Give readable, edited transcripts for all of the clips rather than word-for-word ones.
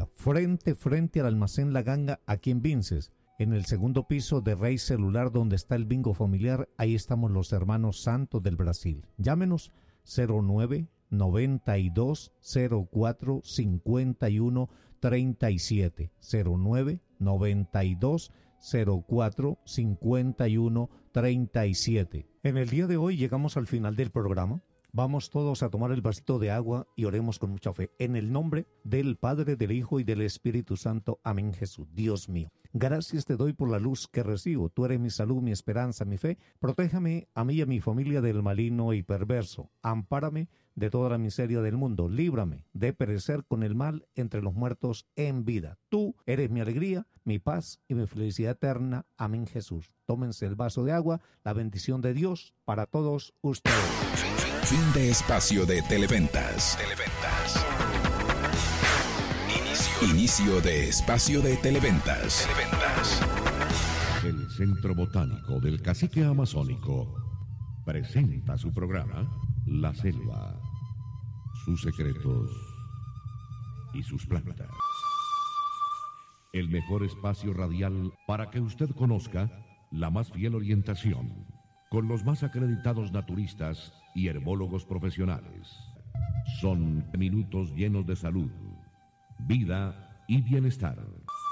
ubica frente al almacén La Ganga aquí en Vinces. En el segundo piso de Rey Celular, donde está el bingo familiar, ahí estamos los hermanos Santos del Brasil. Llámenos 09 92 04 51 37 09 92 04 51 37. En el día de hoy llegamos al final del programa. Vamos todos a tomar el vasito de agua y oremos con mucha fe. En el nombre del Padre, del Hijo y del Espíritu Santo. Amén, Jesús. Dios mío, gracias te doy por la luz que recibo. Tú eres mi salud, mi esperanza, mi fe. Protéjame a mí y a mi familia del maligno y perverso. Ampárame de toda la miseria del mundo. Líbrame de perecer con el mal entre los muertos en vida. Tú eres mi alegría, mi paz y mi felicidad eterna. Amén, Jesús. Tómense el vaso de agua. La bendición de Dios para todos ustedes. Fin de espacio de Televentas. Inicio de espacio de Televentas. El Centro Botánico del Cacique Amazónico presenta su programa La Selva, sus secretos y sus plantas. El mejor espacio radial para que usted conozca la más fiel orientación, con los más acreditados naturistas y herbólogos profesionales. Son minutos llenos de salud, vida y bienestar.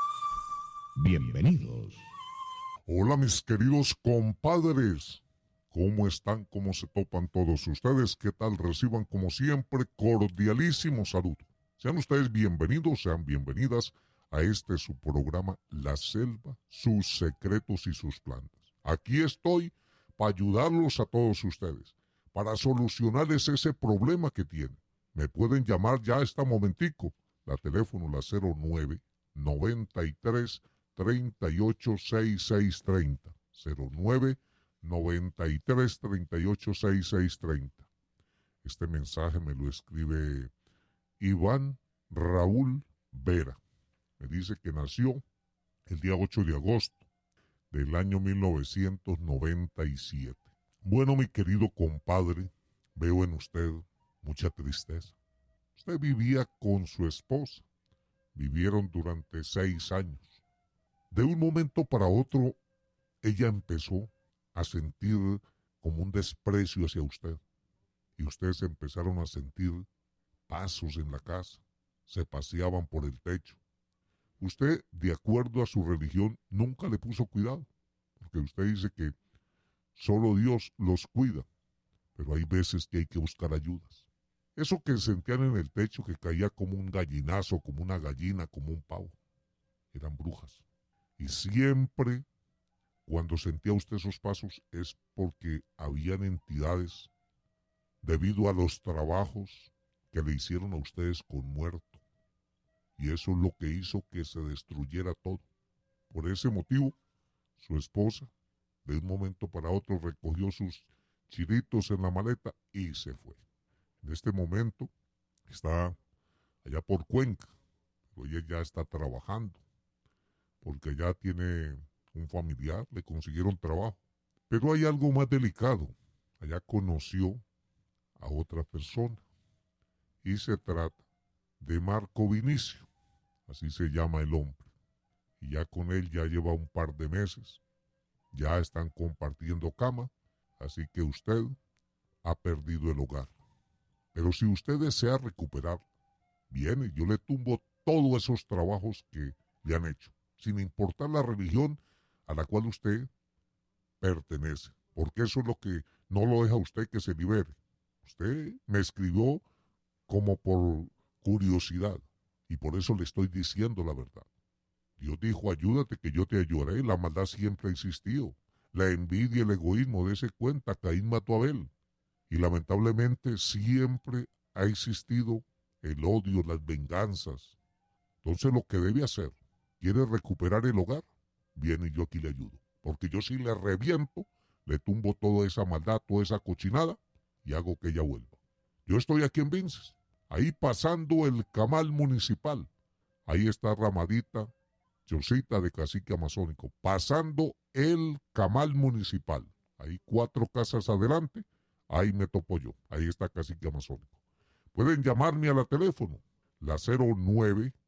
Bienvenidos. Hola mis queridos compadres, ¿cómo están? ¿Cómo se topan todos ustedes? ¿Qué tal? Reciban como siempre cordialísimo saludo. Sean ustedes bienvenidos, sean bienvenidas a este su programa La Selva, sus secretos y sus plantas. Aquí estoy para ayudarlos a todos ustedes, para solucionarles ese problema que tienen. Me pueden llamar ya este momentico, la teléfono la 09 93 38 6630, 09 93 38 6630. Este mensaje me lo escribe Iván Raúl Vera. Me dice que nació el día 8 de agosto del año 1997. Bueno, mi querido compadre, veo en usted mucha tristeza. Usted vivía con su esposa. Vivieron durante 6 años. De un momento para otro, ella empezó a sentir como un desprecio hacia usted. Y ustedes empezaron a sentir pasos en la casa. Se paseaban por el techo. Usted, de acuerdo a su religión, nunca le puso cuidado. Porque usted dice que solo Dios los cuida. Pero hay veces que hay que buscar ayudas. Eso que sentían en el techo, que caía como un gallinazo, como una gallina, como un pavo, eran brujas. Y siempre, cuando sentía usted esos pasos, es porque habían entidades, debido a los trabajos que le hicieron a ustedes con muerto. Y eso es lo que hizo que se destruyera todo. Por ese motivo, su esposa, de un momento para otro, recogió sus chiritos en la maleta y se fue. En este momento está allá por Cuenca, pero ella ya está trabajando, porque ya tiene un familiar, le consiguieron trabajo. Pero hay algo más delicado. Allá conoció a otra persona y se trata de Marco Vinicio, así se llama el hombre. Y ya con él ya lleva un par de meses, ya están compartiendo cama, así que usted ha perdido el hogar. Pero si usted desea recuperar, viene, yo le tumbo todos esos trabajos que le han hecho, sin importar la religión a la cual usted pertenece, porque eso es lo que no lo deja usted que se libere. Usted me escribió como por curiosidad, y por eso le estoy diciendo la verdad. Dios dijo, ayúdate que yo te ayudaré. La maldad siempre ha existido. La envidia y el egoísmo, dése cuenta, Caín mató a Abel. Y lamentablemente siempre ha existido el odio, las venganzas. Entonces lo que debe hacer, ¿quiere recuperar el hogar? Viene y yo aquí le ayudo. Porque yo sí le reviento, le tumbo toda esa maldad, toda esa cochinada y hago que ella vuelva. Yo estoy aquí en Vinces, ahí pasando el camal municipal. Ahí está Ramadita, Chocita de Cacique Amazónico, pasando el camal municipal. Ahí 4 casas adelante, ahí me topo yo. Ahí está Cacique Amazónico. Pueden llamarme a la teléfono, la 09